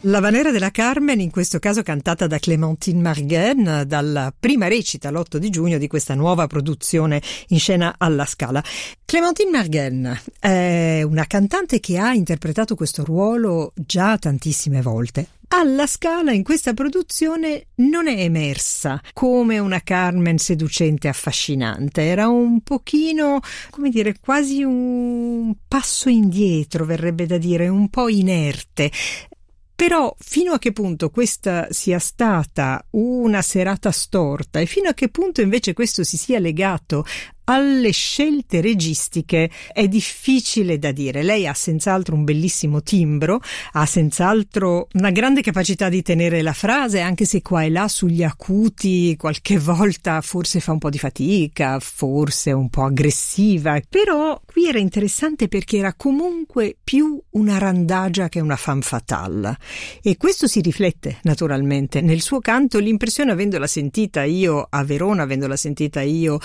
L'Habanera della Carmen, in questo caso cantata da Clémentine Marguén, dalla prima recita l'8 di giugno di questa nuova produzione in scena alla Scala. Clémentine Marguén è una cantante che ha interpretato questo ruolo già tantissime volte. Alla Scala in questa produzione non è emersa come una Carmen seducente e affascinante, era un pochino, come dire, quasi un passo indietro, verrebbe da dire, un po' inerte. Però fino a che punto questa sia stata una serata storta e fino a che punto invece questo si sia legato alle scelte registiche è difficile da dire. Lei ha senz'altro un bellissimo timbro, ha senz'altro una grande capacità di tenere la frase, anche se qua e là sugli acuti qualche volta forse fa un po' di fatica, forse è un po' aggressiva, però qui era interessante perché era comunque più una randagia che una femme fatale, e questo si riflette naturalmente nel suo canto. L'impressione, avendola sentita io a Verona, avendola sentita io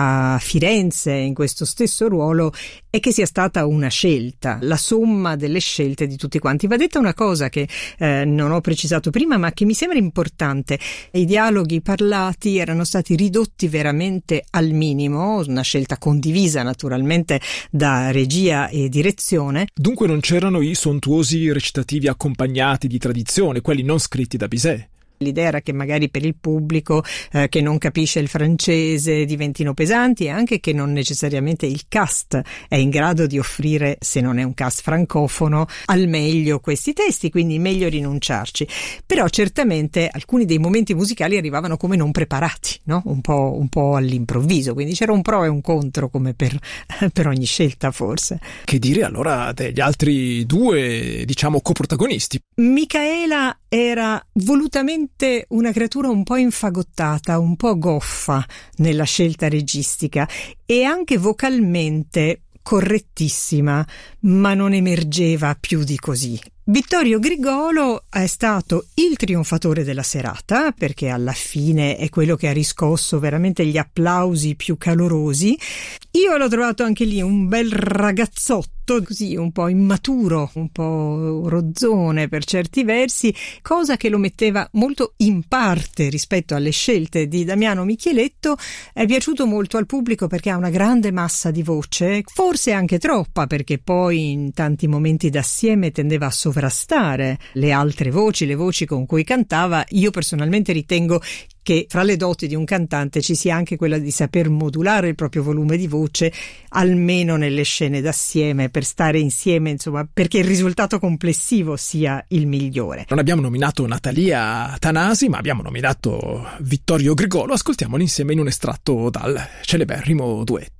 a Firenze in questo stesso ruolo, è che sia stata una scelta, la somma delle scelte di tutti quanti. Va detta una cosa che non ho precisato prima, ma che mi sembra importante: i dialoghi parlati erano stati ridotti veramente al minimo, una scelta condivisa naturalmente da regia e direzione. Dunque non c'erano i sontuosi recitativi accompagnati di tradizione, quelli non scritti da Bizet. L'idea era che magari per il pubblico che non capisce il francese diventino pesanti, e anche che non necessariamente il cast è in grado di offrire, se non è un cast francofono, al meglio questi testi, quindi meglio rinunciarci. Però certamente alcuni dei momenti musicali arrivavano come non preparati, no? Un po' all'improvviso, quindi c'era un pro e un contro come per ogni scelta forse. Che dire allora degli altri due, diciamo, coprotagonisti? Micaela era volutamente una creatura un po' infagottata, un po' goffa nella scelta registica e anche vocalmente correttissima, ma non emergeva più di così. Vittorio Grigolo è stato il trionfatore della serata, perché alla fine è quello che ha riscosso veramente gli applausi più calorosi. Io l'ho trovato anche lì un bel ragazzotto, così un po' immaturo, un po' rozzone per certi versi, cosa che lo metteva molto in parte rispetto alle scelte di Damiano Micheletto. È piaciuto molto al pubblico perché ha una grande massa di voce, forse anche troppa, perché poi in tanti momenti d'assieme tendeva a sovrastare le altre voci, le voci con cui cantava. Io personalmente ritengo che fra le doti di un cantante ci sia anche quella di saper modulare il proprio volume di voce, almeno nelle scene d'assieme, per stare insieme, insomma, perché il risultato complessivo sia il migliore. Non abbiamo nominato Natalia Tanasi, ma abbiamo nominato Vittorio Grigolo. Ascoltiamoli insieme in un estratto dal celeberrimo duetto.